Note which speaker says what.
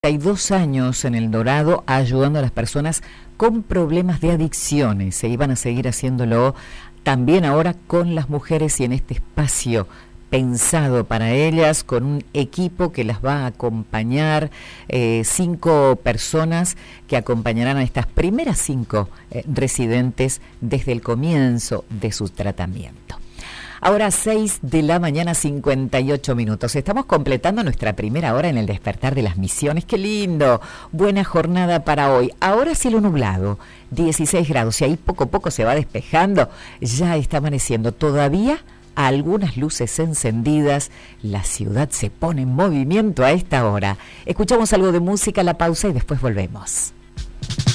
Speaker 1: Hay 2 años en El Dorado ayudando a las personas con problemas de adicciones. Se iban a seguir haciéndolo también ahora con las mujeres y en este espacio pensado para ellas, con un equipo que las va a acompañar, 5 personas que acompañarán a estas primeras 5 residentes desde el comienzo de su tratamiento. Ahora 6 de la mañana, 58 minutos. Estamos completando nuestra primera hora en el despertar de las misiones. ¡Qué lindo! Buena jornada para hoy. Ahora cielo nublado, 16 grados. Y ahí poco a poco se va despejando. Ya está amaneciendo. Todavía algunas luces encendidas. La ciudad se pone en movimiento a esta hora. Escuchamos algo de música, la pausa y después volvemos.